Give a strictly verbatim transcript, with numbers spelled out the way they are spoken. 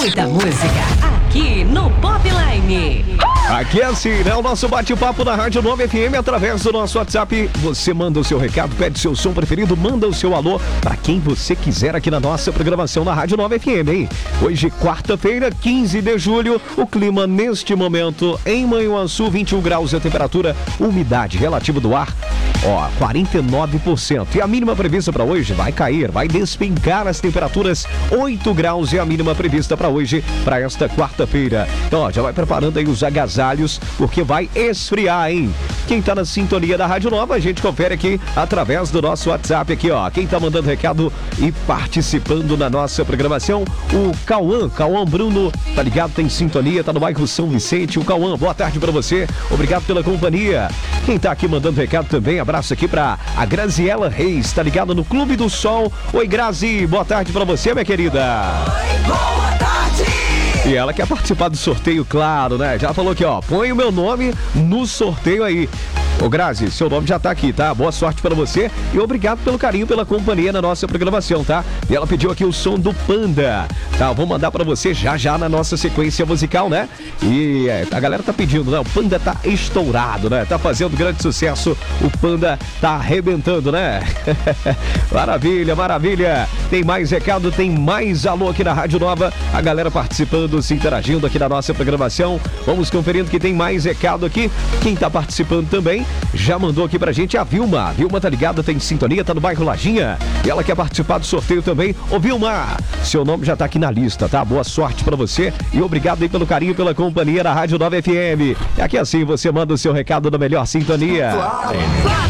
muita música aqui no Popline. Aqui é assim, né? O nosso bate-papo na Rádio nove F M através do nosso WhatsApp. Você manda o seu recado, pede seu som preferido, manda o seu alô para quem você quiser aqui na nossa programação na Rádio nove F M, hein? Hoje, quarta-feira, quinze de julho, o clima neste momento em Manhuaçu, vinte e um graus a temperatura, umidade relativa do ar, ó, quarenta e nove por cento. E a mínima prevista para hoje vai cair, vai despencar as temperaturas, oito graus é a mínima prevista para hoje, para esta quarta-feira. Então, ó, já vai preparando aí os agasalhos, porque vai esfriar, hein? Quem tá na sintonia da Rádio Nova, a gente confere aqui através do nosso WhatsApp aqui, ó. Quem tá mandando recado e participando na nossa programação, o Cauã, Cauã Bruno, tá ligado? Tem sintonia, tá no bairro São Vicente. O Cauã, boa tarde pra você, obrigado pela companhia. Quem tá aqui mandando recado também, abraço aqui pra a Graziela Reis, tá ligado no Clube do Sol. Oi, Grazi, boa tarde pra você, minha querida. Oi, boa tarde. E ela quer participar do sorteio, claro, né? Já falou aqui, ó, põe o meu nome no sorteio aí. Ô, Grazi, seu nome já tá aqui, tá? Boa sorte pra você e obrigado pelo carinho, pela companhia na nossa programação, tá? E ela pediu aqui o som do Panda, tá? Vou mandar pra você já já na nossa sequência musical, né? E é, a galera tá pedindo, né? O Panda tá estourado, né? Tá fazendo grande sucesso, o Panda tá arrebentando, né? Maravilha, maravilha! Tem mais recado, tem mais alô aqui na Rádio Nova, a galera participando, se interagindo aqui na nossa programação. Vamos conferindo que tem mais recado aqui. Quem tá participando também já mandou aqui pra gente a Vilma. A Vilma tá ligada, tem sintonia, tá no bairro Lajinha. E ela quer participar do sorteio também. Ô, Vilma, seu nome já tá aqui na lista, tá? Boa sorte pra você e obrigado aí pelo carinho, pela companhia da Rádio nove F M. É aqui assim, você manda o seu recado da melhor sintonia. Claro.